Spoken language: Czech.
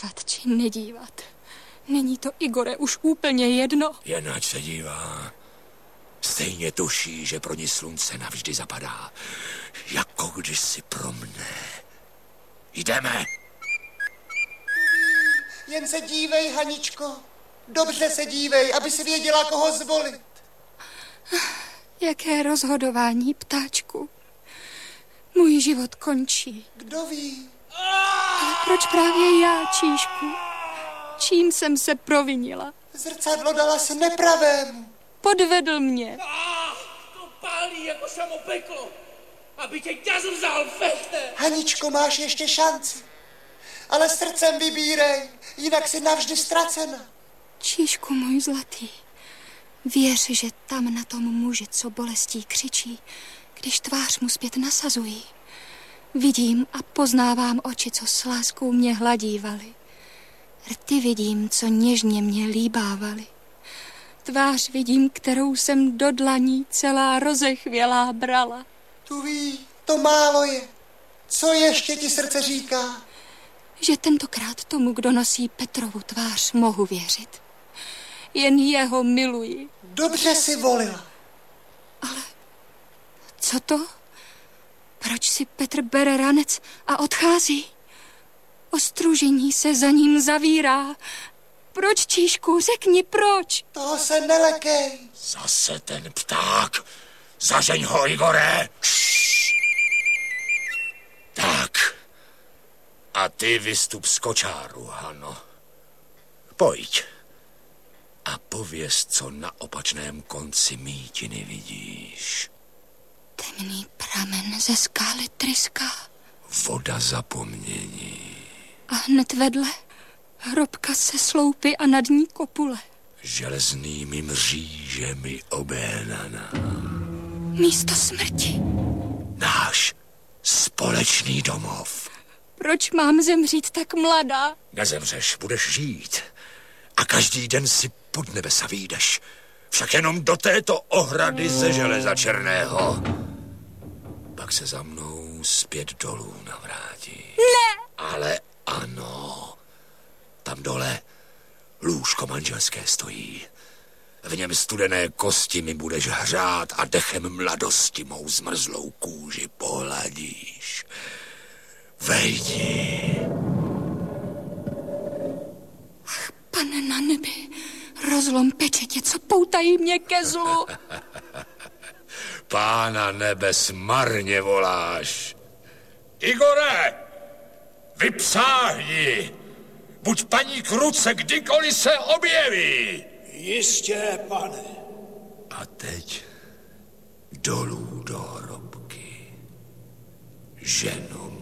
dívat či nedívat. Není to, Igore, už úplně jedno? Jen ať se dívá. Stejně tuší, že pro ní slunce navždy zapadá. Jako kdysi pro mne. Jdeme. Jen se dívej, Haničko. Dobře se dívej, aby si věděla, koho zvolit. Jaké rozhodování, ptáčku. Můj život končí. Kdo ví? Ale proč právě já, Číšku? Čím jsem se provinila? Zrcadlo dala se nepravému. Podvedl mě. To pálí jako samo peklo. Aby tě ťaz vzal, fechte. Haničko, máš ještě šanci. Ale srdcem vybírej, jinak si navždy ztracena. Číšku můj zlatý, věř, že tam na tom muži, co bolestí křičí, když tvář mu zpět nasazují. Vidím a poznávám oči, co s láskou mě hladívaly. Rty vidím, co něžně mě líbávaly. Tvář vidím, kterou jsem do dlaní celá rozechvělá brala. Tu ví, to málo je. Co ještě ti srdce říká? Že tentokrát tomu, kdo nosí Petrovu tvář, mohu věřit. Jen jeho miluji. Dobře si volila. Ale co to? Proč si Petr bere ranec a odchází? Ostružení se za ním zavírá. Proč, Číšku, řekni proč? Toho se nelekej. Zase ten pták. Zažeň ho, Igore. Tak. A ty vystup z kočáru, Hano. Pojď. A pověz, co na opačném konci mítiny vidíš. Temný pramen ze skály tryská. Voda zapomnění. A hned vedle hrobka se sloupy a nad ní kopule. Železnými mřížemi obénaná. Místo smrti. Náš společný domov. Proč mám zemřít tak mladá? Nezemřeš, budeš žít. A každý den si pod nebesa vyjdeš. Však jenom do této ohrady ze železa černého. Pak se za mnou zpět dolů navrátí. Ne! Ale ano. Tam dole lůžko manželské stojí. V něm studené kosti mi budeš hřát a dechem mladosti mou zmrzlou kůži pohladíš. Vejdi. Ach, Pane na nebi, rozlom pečetě, co poutají mě ke zlu. Pána nebes marně voláš. Igore, vypsáhni. Buď paní k ruce, kdykoliv se objeví. Jistě, pane. A teď dolů do hrobky. Ženo